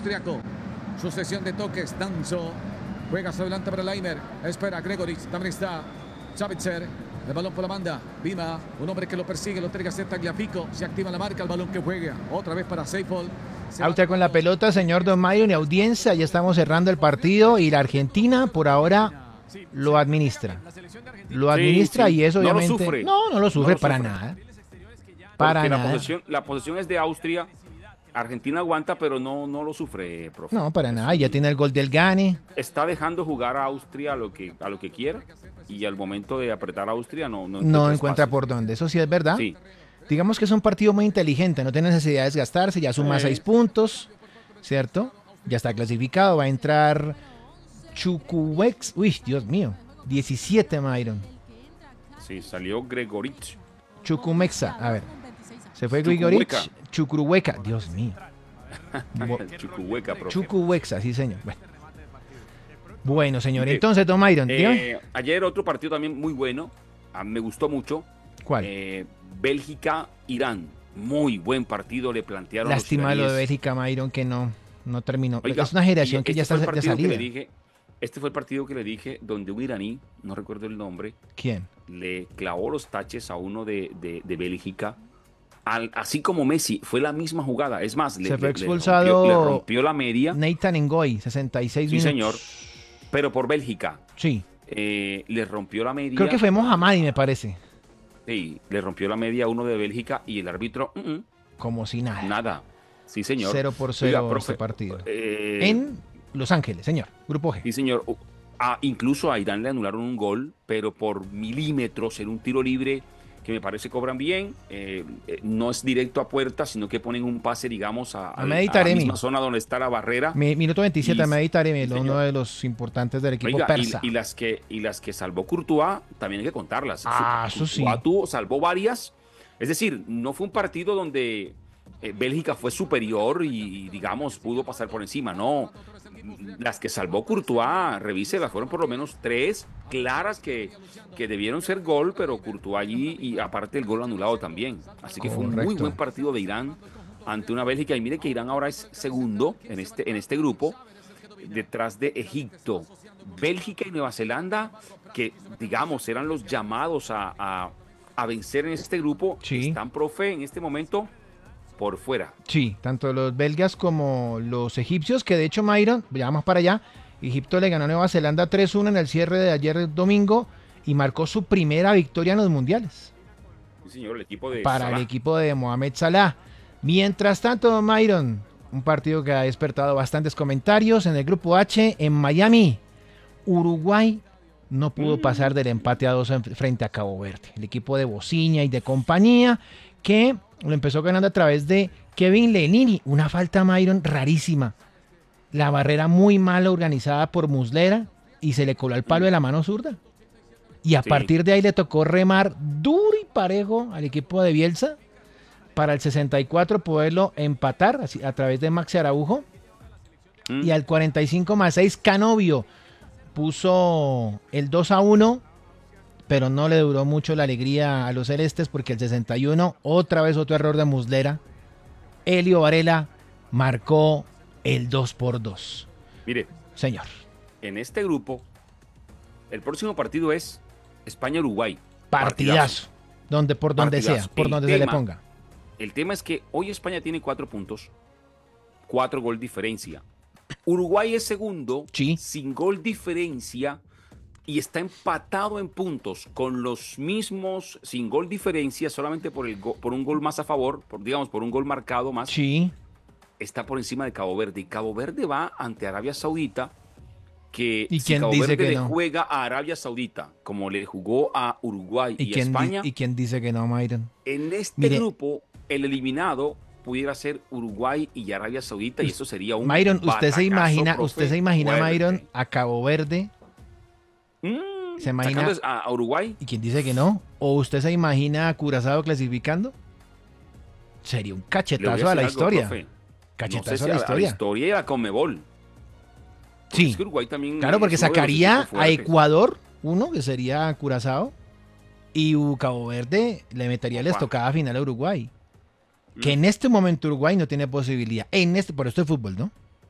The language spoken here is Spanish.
austriaco. Sucesión de toques. Danzo. Juega hacia adelante para Leimer. Espera Gregoritsch. También está Savitzer. El balón por la banda. Vima. Un hombre que lo persigue. Lo entrega a Tagliafico. Se activa la marca. El balón que juega. Otra vez para Seifold. Austria con la pelota, señor Don Myron y audiencia. Ya estamos cerrando el partido. Y la Argentina por ahora lo administra. Lo administra y eso obviamente. No lo sufre. No lo sufre para nada. Para nada. La posesión es de Austria. Argentina aguanta, pero no lo sufre, profe. No, para nada. Ya tiene el gol del Gane. Está dejando jugar a Austria a lo que quiera. Y al momento de apretar a Austria no encuentra por dónde. Eso sí es verdad. Sí. Digamos que es un partido muy inteligente. No tiene necesidad de desgastarse. Ya suma 6 puntos. ¿Cierto? Ya está clasificado. Va a entrar Chukwuex. Uy, Dios mío. 17, Myron. Sí, salió Gregoritsch. Chukwumexa. A ver. Se fue Gregoritsch. Chukwueca. Dios mío. Chukwueca, profe. Chukwuexa, sí, señor. Bueno, señor. Entonces, Don Myron. Ayer otro partido también muy bueno. Me gustó mucho. ¿Cuál? Bélgica-Irán. Muy buen partido le plantearon. Lástima lo de Bélgica, Myron, que no terminó. Oiga, es una generación que ya está de salida. Este fue el partido que le dije donde un iraní, no recuerdo el nombre. ¿Quién? Le clavó los taches a uno de Bélgica. Así como Messi, fue la misma jugada. Es más, se fue expulsado. Le rompió la media. Nathan Ngoy, 66 minutos. Sí, señor. Pero por Bélgica. Sí. Le rompió la media. Creo que fue Mohamed, me parece. Sí, le rompió la media a uno de Bélgica y el árbitro. Como si nada. Nada. Sí, señor. 0-0 este partido. En Los Ángeles, señor. Grupo G. Sí, señor. Incluso a Irán le anularon un gol, pero por milímetros en un tiro libre que me parece cobran bien. No es directo a puerta, sino que ponen un pase, digamos, a la misma zona donde está la barrera. Minuto 27, Mehdi Taremi, uno de los importantes del equipo persa. Y las que salvó Courtois, también hay que contarlas. Eso sí. Salvó varias. Es decir, no fue un partido donde Bélgica fue superior y, digamos, pudo pasar por encima. No. Las que salvó Courtois, revíselas, fueron por lo menos 3 claras que debieron ser gol, pero Courtois allí, y aparte el gol anulado también. Así que fue un muy buen partido de Irán ante una Bélgica. Y mire que Irán ahora es segundo en este grupo, detrás de Egipto. Bélgica y Nueva Zelanda, que digamos eran los llamados a vencer en este grupo, sí. Están, profe, en este momento por fuera. Sí, tanto los belgas como los egipcios, que de hecho, Myron, ya vamos para allá, Egipto le ganó a Nueva Zelanda 3-1 en el cierre de ayer domingo y marcó su primera victoria en los mundiales. Sí, señor, el equipo de para Salah. El equipo de Mohamed Salah. Mientras tanto, Myron, un partido que ha despertado bastantes comentarios en el grupo H en Miami. Uruguay no pudo pasar del empate a 2 frente a Cabo Verde. El equipo de Bociña y de compañía, que lo empezó ganando a través de Kevin Lenini. Una falta, Myron, rarísima. La barrera muy mal organizada por Muslera y se le coló al palo de la mano zurda. Y a partir de ahí le tocó remar duro y parejo al equipo de Bielsa para el 64 poderlo empatar así, a través de Maxi Araujo. Y al 45+6 Canovio puso el 2-1, pero no le duró mucho la alegría a los celestes porque el 61, otra vez otro error de Muslera. Elio Varela marcó el 2-2. Mire, señor, en este grupo, el próximo partido es España-Uruguay. Partidazo. Por donde sea, por donde se le ponga. El tema es que hoy España tiene 4 puntos, 4 gol diferencia. Uruguay es segundo, sí, sin gol diferencia, y está empatado en puntos con los mismos, sin gol diferencia, solamente por un gol más a favor, por un gol marcado más. Sí. Está por encima de Cabo Verde. Y Cabo Verde va ante Arabia Saudita, que ¿y si Cabo dice Verde que le no? juega a Arabia Saudita, como le jugó a Uruguay y a España. ¿Y quién dice que no, Myron? En este grupo, el eliminado pudiera ser Uruguay y Arabia Saudita, y eso sería un Myron, usted se imagina, Myron, a Cabo Verde. ¿Se imagina a Uruguay? ¿Y quién dice que no? ¿O usted se imagina a Curazao clasificando? Sería un cachetazo a la historia. Cachetazo a la historia y a la Conmebol. Sí, es que Uruguay también, claro, porque sacaría a Ecuador, uno que sería Curazao, y Cabo Verde le metería la estocada final a Uruguay. Que en este momento Uruguay no tiene posibilidad. Por esto es fútbol, ¿no?